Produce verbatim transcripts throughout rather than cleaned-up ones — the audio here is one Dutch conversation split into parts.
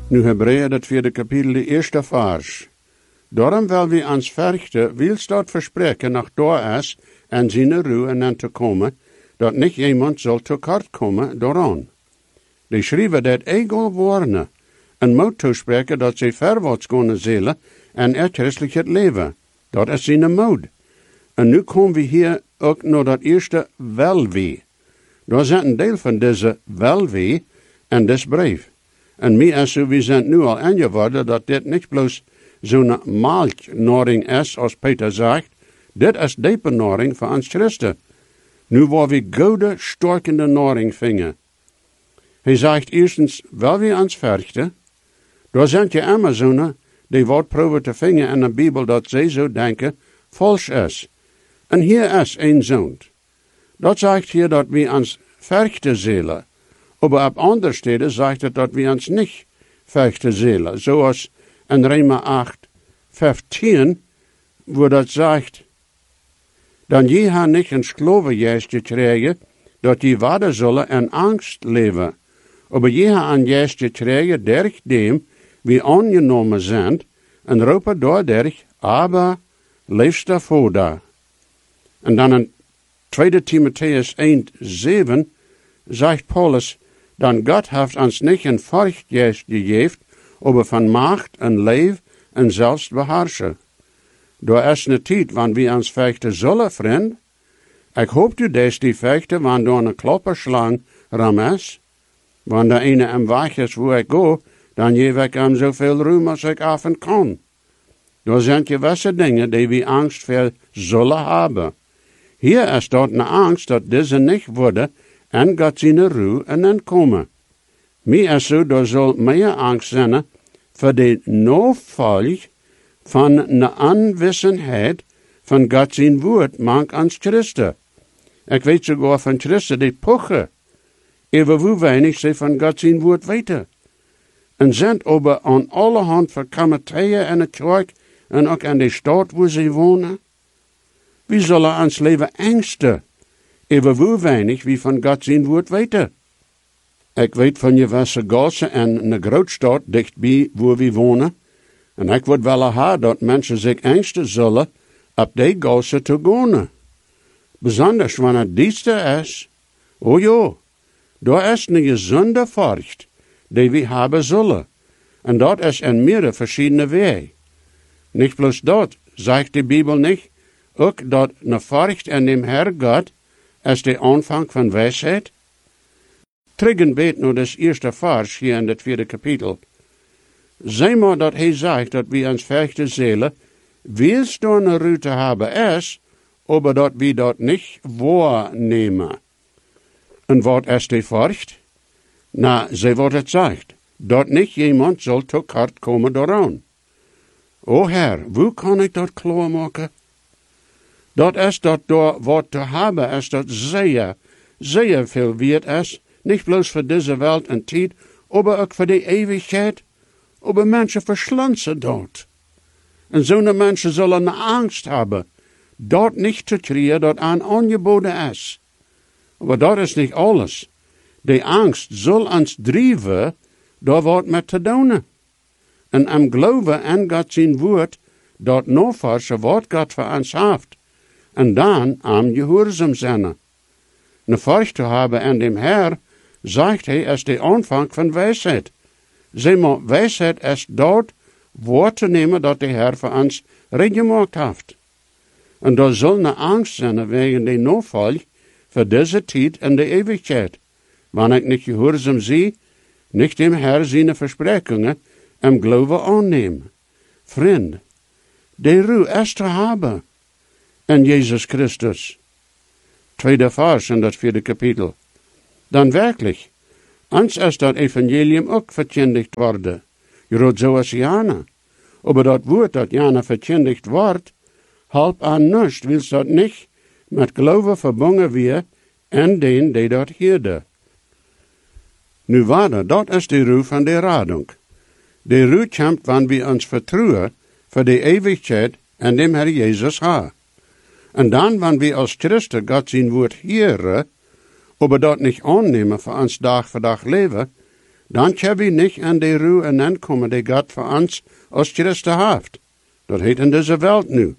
Nu Hebräer, dat vierde kapitel, de eerste vers. Daarom wil we ons verchten, wils dat verspreken nog door is en zijn ruhe en te komen, dat niet iemand zal tekort komen daaraan. Die schrijven dat egal woorden, en moet toespreken dat ze verwaarts kunnen zullen en uitrustelijk het leven. Dat is zijn moed. En nu komen we hier ook naar dat eerste welwee. Daar zit een deel van deze welwee en dit brief. En mij is zo, we zijn nu al aangeworden dat dit niet bloos zo'n maaltnaring is, als Peter zegt. Dit is diepe naring voor ons Christen. Nu waar we goede, sterkende naring vingen. Hij zegt eerstens, wel we ons verchten. Daar zijn je Amazonen die wat proberen te vingen in de Bijbel dat zij zo denken, vals is. En hier is een zoon. Dat zegt hier dat we ons verchten zullen. Maar op andere steden zegt het dat we ons niet verchten zullen. Zoals in Rema acht, vijftien, waar dat zegt, dan je haar niet een slavengeest gekregen, dat je waarden zullen in angst leven. Maar je haar een geest gekregen, derg dem, wie aangenomen zijn, en roepen doorderg, aber leefste voda. En dan in tweede Timotheus één, zeven, zegt Paulus, dan God heeft ons niet een furchtgeest gegeven, maar van macht en leef en zelfs beheersen. Door is een tijd, wanneer we ons vechten zullen, vriend. Ik hoop u dat die vechten, wanneer door een klopperslang ram is. Wanneer de ene hem weg is waar ik go, dan geef ik hem zoveel ruim als ik af en kan. Door zijn gewisse dingen die we angst voor zullen hebben. Hier is dat een angst dat deze niet worden en God zijn ruhe en dan komen. Mij is zo, er zal meer angst zijn voor de noodvolg van de aanwezigheid van God zijn woord, mank ons Christen. Ik weet sogar van Christen die pochen, over hoe weinig ze van God zijn woord weten. En zijn over aan alle hand verkammertijden in de kerk en ook in de stad waar ze wonen. Wie zullen ons leven angsten, over hoe weinig we van God zijn woord weten. Ik weet van je wasse gassen en een grootstad dichtbij waar we wonen. En ik wil wel hebben dat mensen zich angsten zullen op die gassen te gaan. Besonders wanneer het dieste is. Oh ja, daar is een gezonde furcht die we hebben zullen. En dat is in meerdere verschillende wegen. Niet bloos dat, zegt de Bijbel niet, ook dat een furcht in dem Herr God is de aanvang van wijsheid. Terug een beetje naar das eerste vers hier in het vierde kapitel. Zeg maar dat hij zegt dat we ons vechten zullen, wils door een route hebben is, maar dat we dat niet waarnemen. En wat is die furcht? Nou, zij wat het zegt, dat niet iemand zal tekort komen daaraan. O Heer, hoe kan ik dat klaarmaken? Dat is dat door wat te hebben is dat zeer, zeer veel waard is, niet bloos voor deze wereld en tijd, maar ook voor de eeuwigheid. Maar mensen verslansen dat. En zo'n mensen zullen een angst hebben, dat niet te krijgen dat aan aangeboden is. Maar dat is niet alles. Die angst zal ons drijven, door wat met te doen. En am geloven aan God zijn woord, dat no verse wat God voor ons heeft. En dan am gehoorzaam zijn. Een furcht te hebben aan dem Herr, zegt hij, is de aanvang van wijsheid. Zeg maar, wijsheid is dat woord te nemen dat de Herr voor ons rechtgemaakt heeft. En daar zal een angst zijn wegen de noodvolg voor deze tijd en de eeuwigheid. Wanneer ik niet gehoorzaam zie, niet dem Herr zijn versprechingen en geloven aannemen. Vriend, de ruhe is te hebben in Jezus Christus. Tweede vers in dat vierde kapitel. Dan werkelijk, ons is dat evangelium ook verkondigd worden. Je roept zoals Jana. Maar dat woord dat Jana verkondigd wordt, helpt aan niets, wils dat niet met geloven verbonden weer en den die dat hierde. Nu waarde, dat is de ruhe van de radung. De ruhe komt wanneer we ons vertrouwen voor de eeuwigheid en dem Herr Jezus ha. En dan, wanneer we als Christen God zijn woord hieren, maar dat niet aannemen voor ons dag voor dag leven, Dan tja we niet aan de ruhe en aankomen die God voor ons als Christen heeft. Dat heet in deze wereld nu.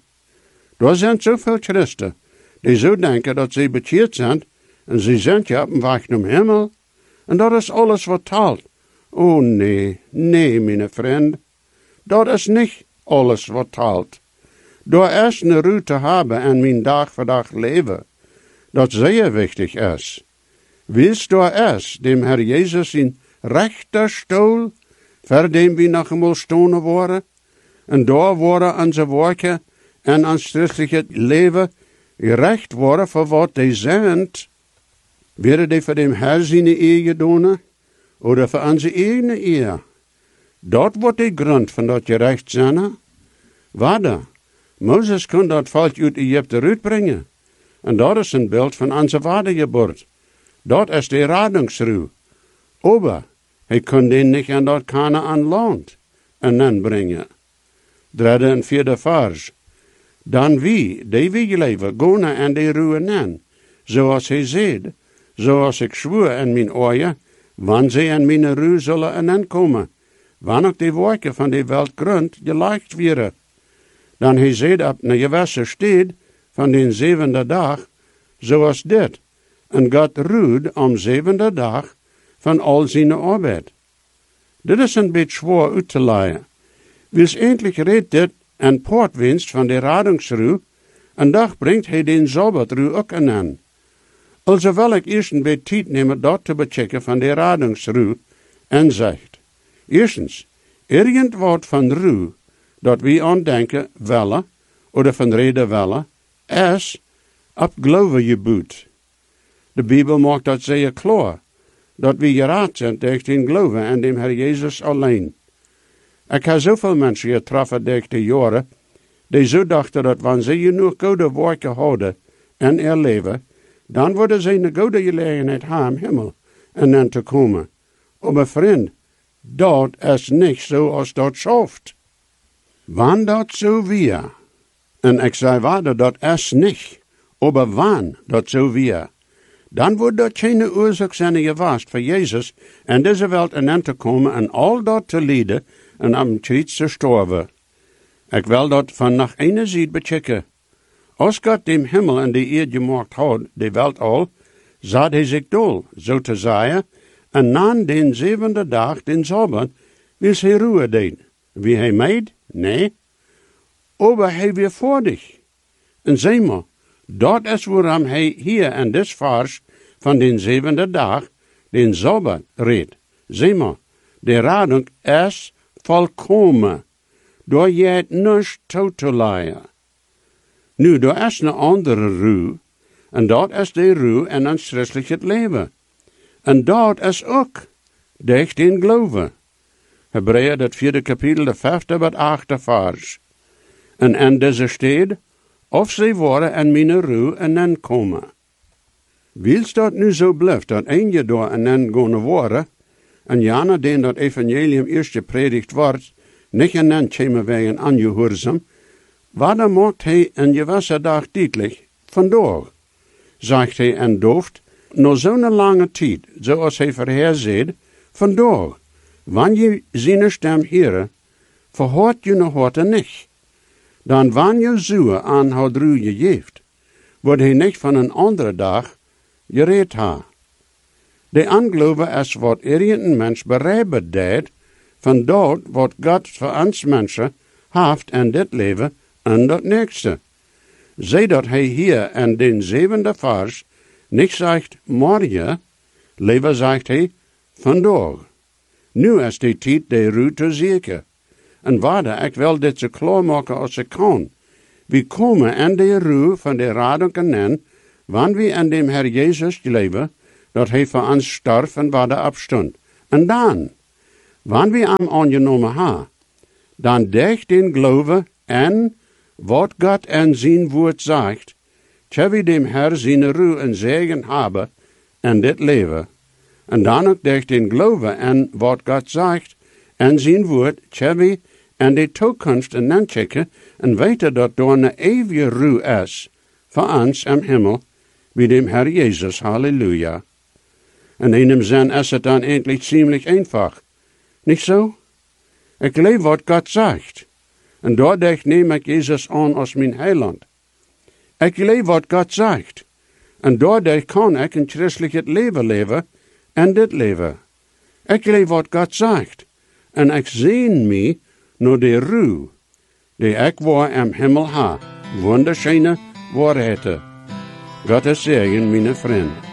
Er zijn zoveel Christen die zo denken dat ze bekeerd zijn en ze zijn ja op een weg naar hemel. En dat is alles wat telt. Oh nee, nee, mijn vriend. Dat is niet alles wat telt. Door eerst een ruhe te hebben en mijn dag voor dag leven, dat zeer wichtig is. Willst door eerst dem Herr Jezus in rechter stoel, voor dem we nog eenmaal stonen worden, en door worden onze werken en ons christelijke leven gerecht worden voor wat die zijn, werden die voor dem Herr zijn eer gedaan, oder voor onze eigen eer. Dat wordt de grond van dat gerecht zijn. Waarde, Mozes kon dat volk uit Egypte uitbrengen. En dat is een beeld van onze wedergeboorte. Dat is de radingsruhe. Aber hij kon den niet aan dat Kanaan land en dan brengen. Derde en vierde vers. Dan wie, die wie leven, gaan aan de ruhe nan, zoals hij zegt, zoals ik zwoer in mijn ogen, wanneer zij aan mijn ruhe zullen aankomen, wanneer de werken van de welt grond geleicht worden. Dan hij zegt op een gewisse stad van den zevende dag, zoals dit, en God ruht om zevende dag van al zijn arbeid. Dit is een beetje zwaar uit te leiden. Wils eindelijk redt dit en poortwinst van de radingsruhe, en dag brengt hij den Sabbatruhe ook aan. Also wil ik eerst een beetje tijd nemen dat te bechecken van de radingsruhe, en zegt, eerstens, irgend wat van ruhe, dat we aan denken willen, oder van reden willen, is op geloven geboet. De Bijbel maakt dat zeer klaar, dat we geraad zijn durch den geloven en dem Herr Jezus alleen. Ik heb zoveel mensen getroffen durch de jaren, die zo dachten dat wanneer ze genoeg goede werken houden en erleven, dan worden ze een goede gelegenheid hebben hemel en dan te komen. Maar vriend, dat is niet zo als dat schafft. Wanneer dat zo weer, en ik zei waarde, dat is niet, maar wanneer dat zo weer, dan wordt dat geen oorzaak zijn geweest voor Jezus en deze wereld aan te komen en al dat te lijden en am kruis te sterven. Ik wil dat van nach ene zijde bechecken. Als God dem Himmel en de eerd gemaakt had, de wereld al, zat hij zich dol, zo te zeggen, en na den zevende dag, den Sabbat, wil hij ruhe deed. Wie hij meid? Nee. Aber hij weer voordig. En zeg maar, dat is waarom hij hier in dit vers van den zevende dag, den Sabbat, redt. Zeg maar, de rading is volkomen, door je het niet toe te leiden. Nu, er is een andere ruhe, en dat is de ruhe in ons christelijk leven. En dat is ook durch den geloven. Hebreeën, dat vierde kapitel, de vijfde tot achte vers. En in deze stede, of ze worden en mijn ruhe en dan komen. Wils dat nu zo blijft, dat een je door en dan gaan worden, en jana den dat evangelium eerst gepredigt wordt, niet en dan komen wij een aangehoorzaam, waar dan maakt hij een gewisse dag duidelijk, vandaag, zegt hij en dooft, na zo'n lange tijd, zoals hij vorherzegt, vandaag, wanneer je zijn stem horen, verhoort je nog wat niet. Dan wanneer je zoeken aan haar ruhe geeft, wordt hij niet van een andere dag gereed ha. De aangeloven is wat een mens bereikt deed, van dat wat God voor ons mensen heeft in dit leven en dat nächste. Zij dat hij hier in den zevende vers niet zegt morgen, liever zegt hij vandaag. Nu is de tijd de ruhe te zeker. En waarde, ik wil dit zo klaar maken als ik kan. We komen in de ruhe van de rading en wanneer we in dem Herr Jezus leven, dat hij voor ons sterft en waarde opstond. En dan, wanneer we hem aangenomen hebben, dan durch den geloven en wat God en zijn woord zegt, tja we dem Herr zijn ruhe en zegen hebben in dit leven. En dan ook durch den geloven en wat God zegt en zijn woord, tja we in de toekomst en dan checken en weten dat door een eeuwige ruhe is voor ons im Himmel, bij dem Herr Jezus. Halleluja. In einem Sinn ist es dann endlich ziemlich einfach. Nicht so? Ich lebe, was Gott sagt. Und dadurch nehme ich Jesus an als mein Heiland. Ich lebe, was Gott sagt. Und dadurch kann ich ein christliches Leben leben en dit leven. Ik leef wat God zegt, en ik sehn mich naar de Ruhe, die ik waar im Himmel ha, wunderschöne Wahrheiten. Gottes Segen, meine Freunde.